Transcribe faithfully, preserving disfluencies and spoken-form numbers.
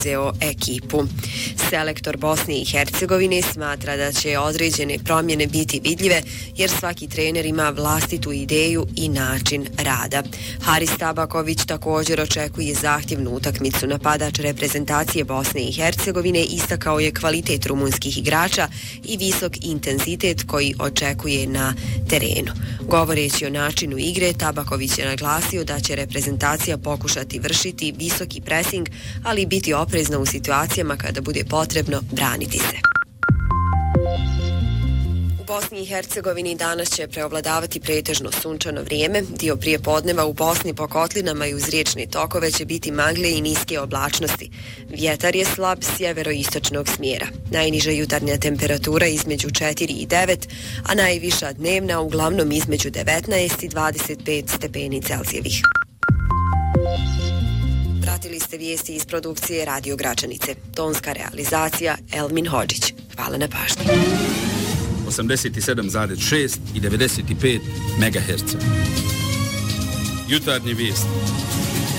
preuzeo ekipu. Selektor Bosne i Hercegovine smatra da će određene promjene biti vidljive jer svaki trener ima vlastitu ideju i način rada. Haris Tabaković također očekuje zahtjevnu utakmicu. Napadač reprezentacije Bosne i Hercegovine istakao je kvalitet rumunskih igrača i visok intenzitet koji očekuje na terenu. Govoreći o načinu igre, Tabaković je naglasio da će reprezentacija pokušati vršiti visoki presing, ali biti oprezna u situacijama kada bude potrebno braniti se. U Bosni i Hercegovini danas će preovladavati pretežno sunčano vrijeme. Dio prijepodneva u Bosni po kotlinama i uz riječne tokove će biti magle i niske oblačnosti. Vjetar je slab sjeveroistočnog smjera. Najniža jutarnja temperatura između četiri i devet, a najviša dnevna uglavnom između devetnaest i dvadeset pet stepeni Celzijevih. Pratili ste vijesti iz produkcije Radio Gračanice. Tonska realizacija Elmin Hodžić. Hvala na pažnji. osamdeset sedam zarez šest i devedeset pet megaherca. Jutarnje vijesti.